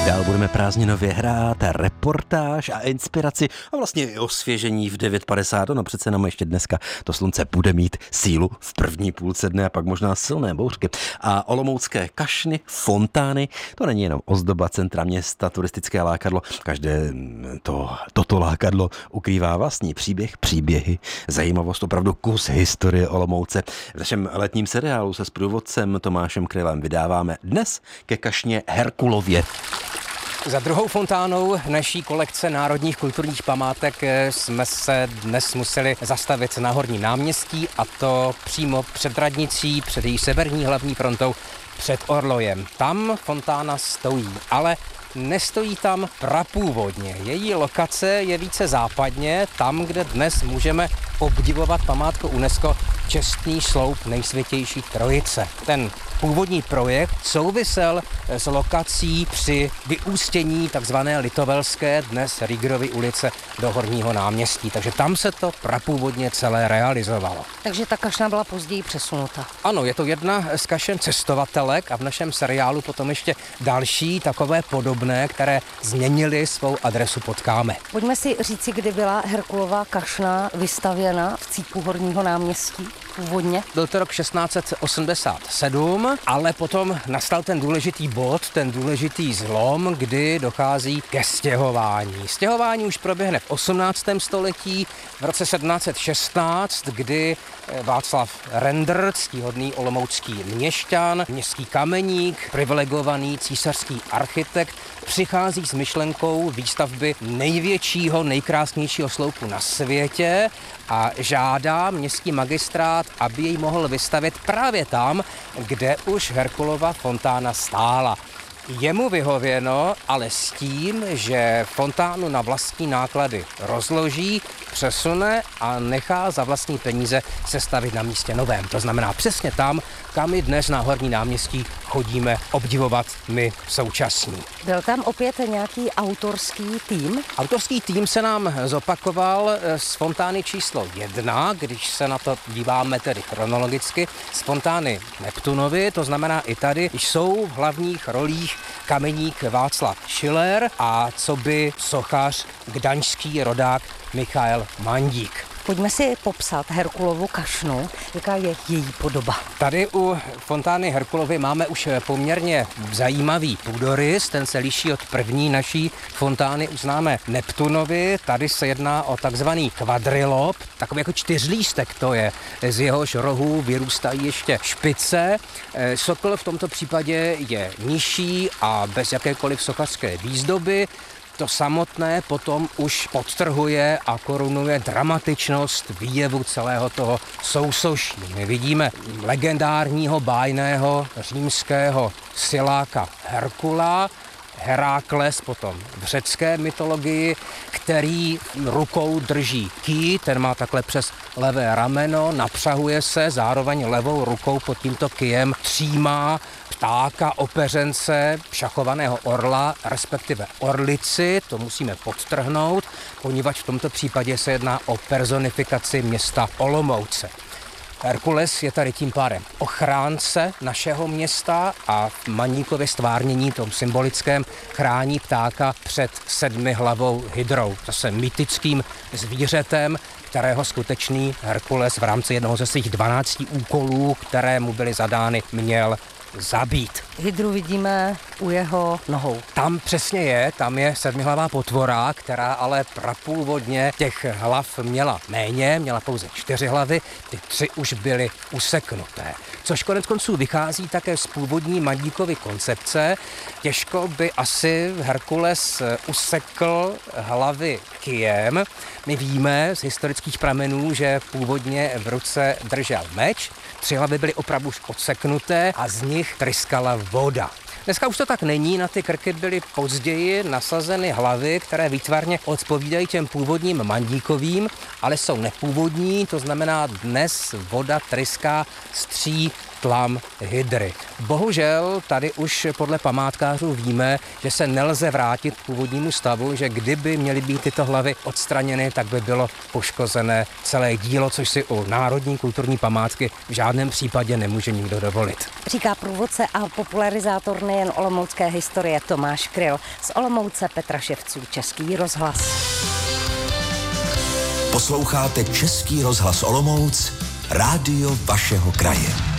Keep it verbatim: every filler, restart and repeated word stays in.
Dál budeme prázdninově hrát reportáž a inspiraci a vlastně i osvěžení v devět padesát. No přece jenom ještě dneska to slunce bude mít sílu v první půlce dne a pak možná silné bouřky. A olomoucké kašny, fontány, to není jenom ozdoba centra města, turistické lákadlo. Každé to, toto lákadlo ukrývá vlastní příběh, příběhy, zajímavost, opravdu kus historie Olomouce. V našem letním seriálu se sprůvodcem Tomášem Krylem vydáváme dnes ke kašně Herkulově. Za druhou fontánou naší kolekce národních kulturních památek jsme se dnes museli zastavit na Horním náměstí, a to přímo před radnicí, před její severní hlavní frontou, před Orlojem. Tam fontána stojí, ale nestojí tam prapůvodně. Její lokace je více západně, tam, kde dnes můžeme obdivovat památku UNESCO Čestný sloup Nejsvětější Trojice. Ten původní projekt souvisel s lokací při vyústění takzvané Litovelské, dnes Rýgerovy ulice, do Horního náměstí. Takže tam se to prapůvodně celé realizovalo. Takže ta kašna byla později přesunuta. Ano, je to jedna z kašen cestovatelek a v našem seriálu potom ještě další takové podobné, které změnily svou adresu, potkáme. Pojďme si říci, kdy byla Herkulova kašna vystavěna v cípu Horního náměstí původně. Byl to rok šestnáct set osmdesát sedm, ale potom nastal ten důležitý bod, ten důležitý zlom, kdy dochází ke stěhování. Stěhování už proběhne v osmnáctém století, v roce sedmnáct set šestnáct, kdy Václav Rendr, ctihodný olomoucký měšťan, městský kameník, privilegovaný císařský architekt, přichází s myšlenkou výstavby největšího, nejkrásnějšího sloupu na světě a žádá městský magistrát, aby jej mohl vystavět právě tam, kde už Herkulova fontána stála. Jemu vyhověno, ale s tím, že fontánu na vlastní náklady rozloží, přesune a nechá za vlastní peníze sestavit na místě novém. To znamená přesně tam, kam i dnes na Horní náměstí chodíme obdivovat my současní. Byl tam opět nějaký autorský tým? Autorský tým se nám zopakoval z fontány číslo jedna, když se na to díváme tedy chronologicky, z fontány Neptunovy, to znamená i tady jsou v hlavních rolích kameník Václav Schiller a coby sochař gdaňský rodák Michael Mandík. Pojďme si popsat Herkulovu kašnu, jaká je její podoba. Tady u fontány Herkulovy máme už poměrně zajímavý půdorys, ten se liší od první naší fontány, už známe Neptunovy. Tady se jedná o takzvaný kvadrilop, takový jako čtyřlístek to je, z jehož rohů vyrůstají ještě špice. Sokol v tomto případě je nižší a bez jakékoliv sochařské výzdoby. To samotné potom už podtrhuje a korunuje dramatičnost výjevu celého toho sousoší. My vidíme legendárního bájného římského siláka Herkula, Herakles potom v řecké mytologii, který rukou drží ký, ten má takhle přes levé rameno, napřahuje se, zároveň levou rukou pod tímto kyjem třímá ptáka, opeřence, šachovaného orla, respektive orlici, to musíme podtrhnout, poněvadž v tomto případě se jedná o personifikaci města Olomouce. Herkules je tady tím pádem ochránce našeho města a v Mandíkově stvárnění, tom symbolickém, chrání ptáka před sedmihlavou hydrou, zase mytickým zvířetem, kterého skutečný Herkules v rámci jednoho ze svých dvanácti úkolů, které mu byly zadány, měl zabít. Hydru vidíme u jeho nohou. Tam přesně je, tam je sedmihlavá potvora, která ale prapůvodně těch hlav měla méně, měla pouze čtyři hlavy, ty tři už byly useknuté. Což konec konců vychází také z původní Mandíkovy koncepce. Těžko by asi Herkules usekl hlavy kyjem. My víme z historických pramenů, že původně v ruce držel meč, tři hlavy byly opravdu už odseknuté a z nich tryskala voda. Dneska už to tak není, na ty krky byly později nasazeny hlavy, které výtvarně odpovídají těm původním Mandíkovým, ale jsou nepůvodní, to znamená dnes voda tryská z tří tlam hydry. Bohužel tady už podle památkářů víme, že se nelze vrátit k původnímu stavu, že kdyby měly být tyto hlavy odstraněny, tak by bylo poškozené celé dílo, což si u národní kulturní památky v žádném případě nemůže nikdo dovolit. Říká průvodce a popularizátor nejen olomoucké historie Tomáš Kryl. Z Olomouce Petra Ševců, Český rozhlas. Posloucháte Český rozhlas Olomouc, rádio vašeho kraje.